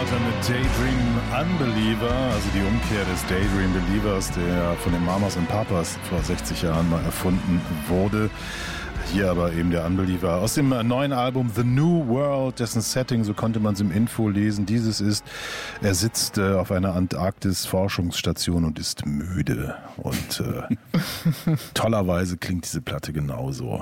Clearwater mit Daydream Unbeliever, also die Umkehr des Daydream Believers, der von den Mamas und Papas vor 60 Jahren mal erfunden wurde. Hier aber eben der Unbeliever aus dem neuen Album The New World, dessen Setting, so konnte man es im Info lesen, dieses ist, er sitzt auf einer Antarktis-Forschungsstation und ist müde. Und tollerweise klingt diese Platte genauso.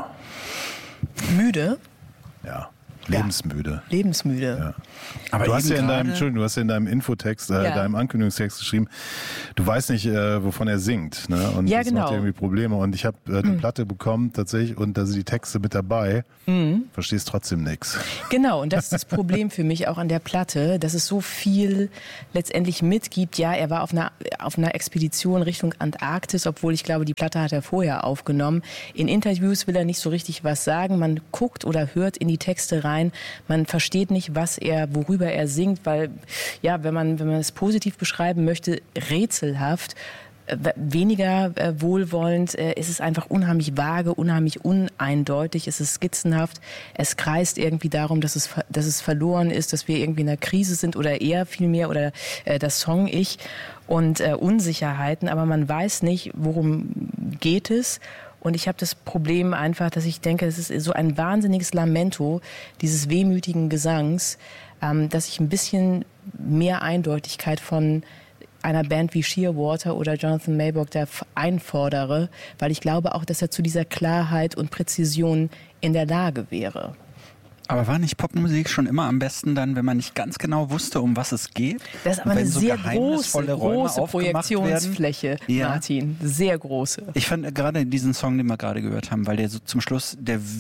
Müde? Ja. Lebensmüde. Lebensmüde. Ja. Aber du hast ja in deinem Infotext, deinem Ankündigungstext geschrieben, du weißt nicht, wovon er singt. Ne? Und ja, das macht irgendwie Probleme. Und ich habe die Platte bekommen tatsächlich und da sind die Texte mit dabei. Verstehst trotzdem nichts. Genau, und das ist das Problem für mich auch an der Platte, dass es so viel letztendlich mitgibt. Ja, er war auf einer Expedition Richtung Antarktis, obwohl ich glaube, die Platte hat er vorher aufgenommen. In Interviews will er nicht so richtig was sagen. Man guckt oder hört in die Texte rein. Man versteht nicht, worüber er singt, weil, ja, wenn man es positiv beschreiben möchte, rätselhaft, weniger wohlwollend, ist es einfach unheimlich vage, unheimlich uneindeutig, es ist skizzenhaft, es kreist irgendwie darum, dass es verloren ist, dass wir irgendwie in einer Krise sind oder er vielmehr oder das Song-Ich und Unsicherheiten, aber man weiß nicht, worum geht es. Und ich habe das Problem einfach, dass ich denke, es ist so ein wahnsinniges Lamento dieses wehmütigen Gesangs, dass ich ein bisschen mehr Eindeutigkeit von einer Band wie Shearwater oder Jonathan Mayborg da einfordere, weil ich glaube auch, dass er zu dieser Klarheit und Präzision in der Lage wäre. Aber war nicht Popmusik schon immer am besten dann, wenn man nicht ganz genau wusste, um was es geht? Das ist aber eine sehr große Projektionsfläche, ja. Martin. Sehr große. Ich fand gerade diesen Song, den wir gerade gehört haben, weil der so zum Schluss,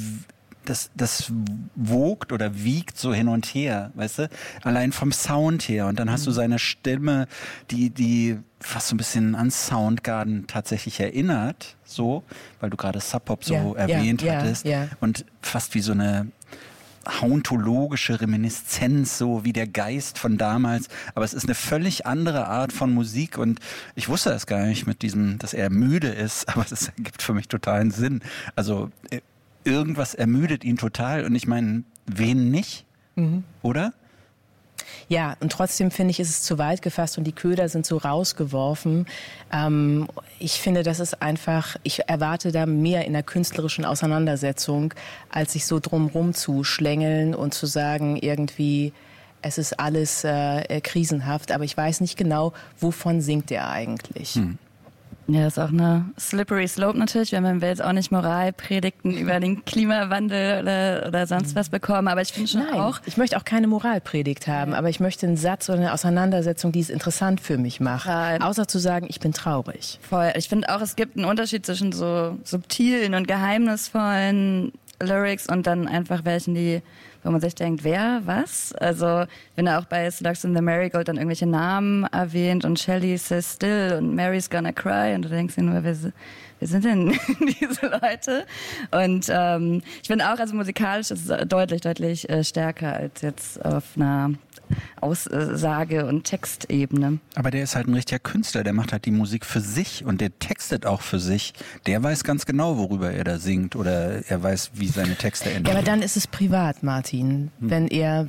das wogt oder wiegt so hin und her, weißt du? Allein vom Sound her. Und dann hast du seine Stimme, die fast so ein bisschen an Soundgarden tatsächlich erinnert, so, weil du gerade Sub Pop so erwähnt hattest. Ja. Und fast wie so eine hauntologische Reminiszenz, so wie der Geist von damals. Aber es ist eine völlig andere Art von Musik und ich wusste das gar nicht mit diesem, dass er müde ist, aber das ergibt für mich totalen Sinn. Also irgendwas ermüdet ihn total und ich meine, wen nicht, oder? Ja, und trotzdem finde ich, ist es zu weit gefasst und die Köder sind so rausgeworfen. Ich finde, das ist einfach, ich erwarte da mehr in der künstlerischen Auseinandersetzung, als sich so drumrum zu schlängeln und zu sagen, irgendwie, es ist alles krisenhaft, aber ich weiß nicht genau, wovon singt er eigentlich. Ja, das ist auch eine slippery slope natürlich. Wir haben jetzt auch nicht Moralpredigten über den Klimawandel oder sonst was bekommen, aber ich finde schon auch... Ich möchte auch keine Moralpredigt haben, aber ich möchte einen Satz oder eine Auseinandersetzung, die es interessant für mich macht. Außer zu sagen, ich bin traurig. Voll. Ich finde auch, es gibt einen Unterschied zwischen so subtilen und geheimnisvollen Lyrics und dann einfach welchen, wo man sich denkt, wer, was? Also wenn er auch bei Slugs in the Marigold dann irgendwelche Namen erwähnt und Shelley says still und Mary's gonna cry und du denkst dir nur, wer sind denn diese Leute? Und ich finde auch, also musikalisch ist es deutlich stärker als jetzt auf einer Aussage- und Textebene. Aber der ist halt ein richtiger Künstler, der macht halt die Musik für sich und der textet auch für sich. Der weiß ganz genau, worüber er da singt oder er weiß, wie seine Texte enden. Ja, aber dann ist es privat, Martin. Wenn er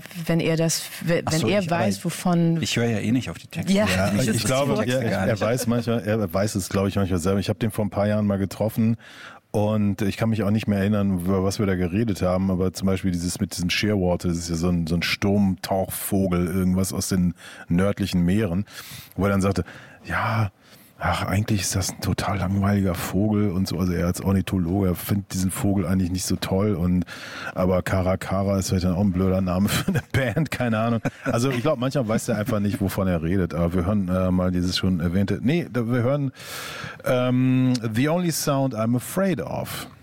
weiß, wovon... Ich höre ja eh nicht auf die Texte. Ja, ich glaube, er weiß es, glaube ich, manchmal selber. Ich habe den vor ein paar Jahren mal getroffen. Und ich kann mich auch nicht mehr erinnern, über was wir da geredet haben, aber zum Beispiel mit diesem Shearwater, das ist ja so ein Sturmtauchvogel, irgendwas aus den nördlichen Meeren, wo er dann sagte, ja, eigentlich ist das ein total langweiliger Vogel und so, also er als Ornithologe, er findet diesen Vogel eigentlich nicht so toll aber Caracara ist vielleicht dann auch ein blöder Name für eine Band, keine Ahnung. Also ich glaube, manchmal weiß er einfach nicht, wovon er redet, aber wir hören mal dieses schon erwähnte, wir hören The Only Sound I'm Afraid Of.